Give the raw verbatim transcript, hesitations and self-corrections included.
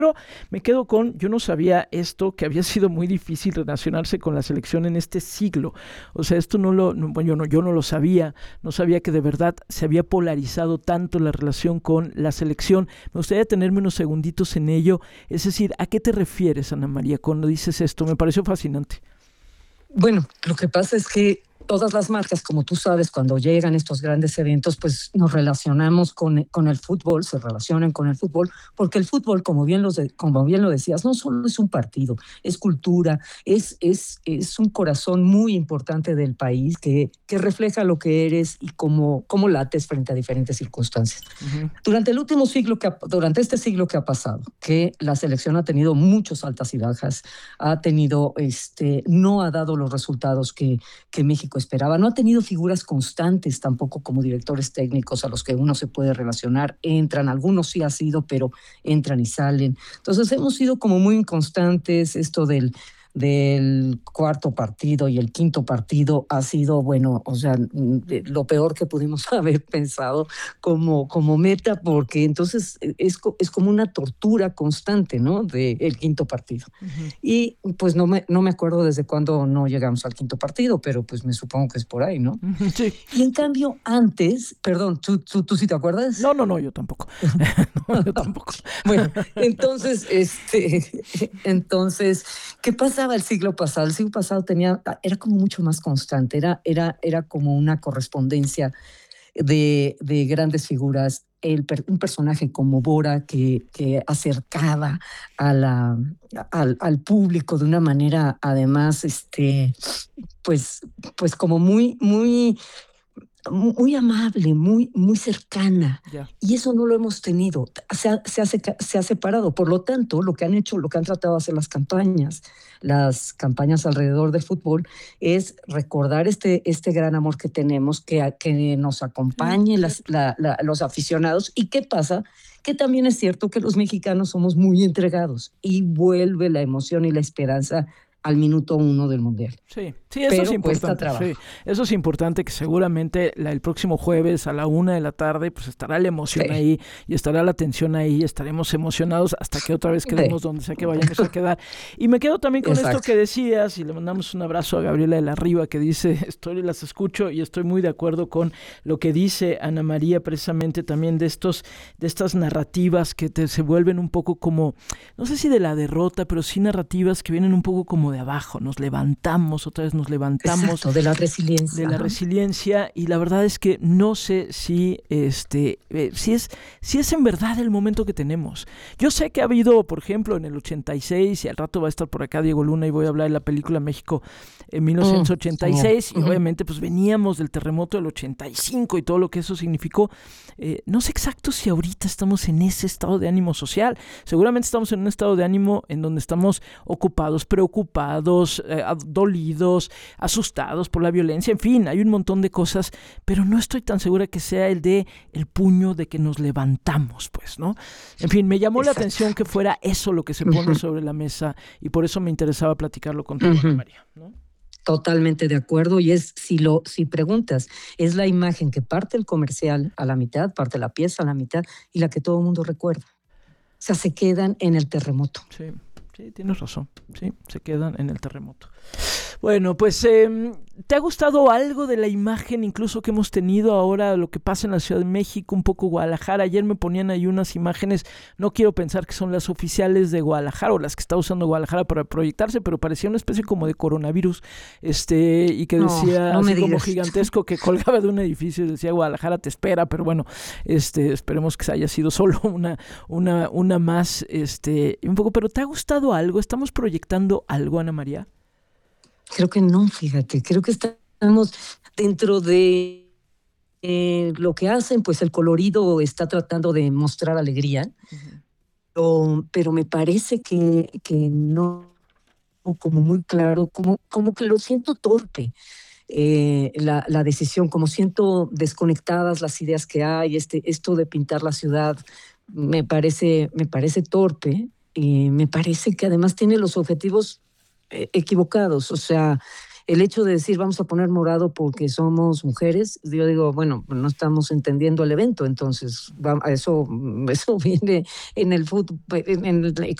Pero me quedo con, yo no sabía esto, que había sido muy difícil relacionarse con la selección en este siglo. O sea, esto no lo, no, bueno, yo no, yo no lo sabía, no sabía que de verdad se había polarizado tanto la relación con la selección. Me gustaría tenerme unos segunditos en ello. Es decir, ¿a qué te refieres, Ana María, cuando dices esto? Me pareció fascinante. Bueno, lo que pasa es que todas las marcas, como tú sabes, cuando llegan estos grandes eventos, pues nos relacionamos con, con el fútbol, se relacionan con el fútbol, porque el fútbol, como bien, los de, como bien lo decías, no solo es un partido, es cultura, es, es, es un corazón muy importante del país que, que refleja lo que eres y cómo, cómo lates frente a diferentes circunstancias. Uh-huh. Durante el último siglo, que ha, durante este siglo que ha pasado, que la selección ha tenido muchos altas y bajas, ha tenido, este, no ha dado los resultados que, que México esperaba. No ha tenido figuras constantes tampoco como directores técnicos a los que uno se puede relacionar. Entran, algunos sí ha sido, pero entran y salen. Entonces hemos sido como muy inconstantes. Esto del, del cuarto partido y el quinto partido ha sido, bueno, o sea, lo peor que pudimos haber pensado como, como meta, porque entonces es, es como una tortura constante, ¿no? Del quinto partido. Uh-huh. Y pues no me, no me acuerdo desde cuándo no llegamos al quinto partido, pero pues me supongo que es por ahí, ¿no? Uh-huh. Sí. Y en cambio antes, perdón, ¿tú, tú, tú sí te acuerdas? No, no, no, yo tampoco. No, yo tampoco. Bueno, entonces, este, entonces, ¿qué pasaba el siglo pasado? El siglo pasado tenía, era como mucho más constante, era, era, era como una correspondencia de, de grandes figuras. El, un personaje como Bora que, que acercaba a la, al, al público de una manera, además, este, pues, pues como muy, muy, muy amable, muy, muy cercana. Yeah. Y eso no lo hemos tenido. Se ha, se, ha, se ha separado. Por lo tanto, lo que han hecho, lo que han tratado de hacer las campañas, las campañas alrededor del fútbol, es recordar este, este gran amor que tenemos, que, que nos acompañe sí, las, la, la, los aficionados. ¿Y qué pasa? Que también es cierto que los mexicanos somos muy entregados y vuelve la emoción y la esperanza al minuto uno del Mundial. Sí, sí, eso Pero es importante. Sí, eso es importante, que seguramente la, el próximo jueves a la una de la tarde pues estará la emoción sí. ahí y estará la tensión ahí y estaremos emocionados hasta que otra vez quedemos sí. donde sea que vayamos a quedar. Y me quedo también con Exacto. esto que decías, y le mandamos un abrazo a Gabriela de la Riva, que dice, estoy las escucho y estoy muy de acuerdo con lo que dice Ana María, precisamente también de estos, de estas narrativas que te, se vuelven un poco como, no sé si de la derrota, pero sí narrativas que vienen un poco como de abajo, nos levantamos, otra vez nos levantamos. Exacto, de la resiliencia. De la Ajá. resiliencia, y la verdad es que no sé si, este, eh, si, es, si es en verdad el momento que tenemos. Yo sé que ha habido, por ejemplo, en el ochenta y seis, y al rato va a estar por acá Diego Luna y voy a hablar de la película México en mil novecientos ochenta y seis, mm, y uh-huh. obviamente pues veníamos del terremoto del ochenta y cinco y todo lo que eso significó. Eh, no sé exacto si ahorita estamos en ese estado de ánimo social. Seguramente estamos en un estado de ánimo en donde estamos ocupados, preocupados, eh, dolidos, asustados por la violencia, en fin, hay un montón de cosas, pero no estoy tan segura que sea el de el puño de que nos levantamos, pues, ¿no? En fin, me llamó Exacto. la atención que fuera eso lo que se pone uh-huh. sobre la mesa, y por eso me interesaba platicarlo contigo, uh-huh. María, ¿no? Totalmente de acuerdo, y es, si lo si preguntas, es la imagen que parte el comercial a la mitad, parte la pieza a la mitad, y la que todo el mundo recuerda. O sea, se quedan en el terremoto. Sí, sí, tienes razón, sí, se quedan en el terremoto. Bueno, pues, eh, ¿te ha gustado algo de la imagen incluso que hemos tenido ahora, lo que pasa en la Ciudad de México, un poco Guadalajara? Ayer me ponían ahí unas imágenes, no quiero pensar que son las oficiales de Guadalajara o las que está usando Guadalajara para proyectarse, pero parecía una especie como de coronavirus, este, y que decía, no, no así como gigantesco, que colgaba de un edificio y decía Guadalajara te espera, pero bueno, este, esperemos que haya sido solo una, una, una más, este, un poco, pero ¿te ha gustado algo? ¿Estamos proyectando algo, Ana María? Creo que no, fíjate, creo que estamos dentro de eh, lo que hacen, pues el colorido está tratando de mostrar alegría, uh-huh. pero, pero me parece que, que no, como muy claro, como, como que lo siento torpe, eh, la, la decisión, como siento desconectadas las ideas que hay, este, esto de pintar la ciudad me parece, me parece torpe, y me parece que además tiene los objetivos equivocados, o sea, el hecho de decir vamos a poner morado porque somos mujeres, yo digo, bueno, no estamos entendiendo el evento, entonces va- eso, eso viene en el fútbol, en el,